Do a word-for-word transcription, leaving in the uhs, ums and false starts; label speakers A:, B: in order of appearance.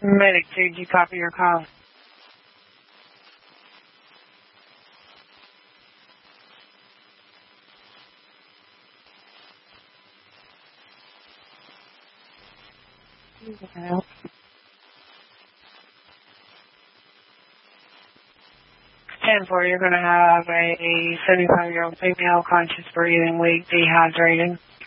A: Medic two, did you copy your call? Help. ten four, you're going to have a seventy-five-year-old female, conscious breathing, weak, dehydrated.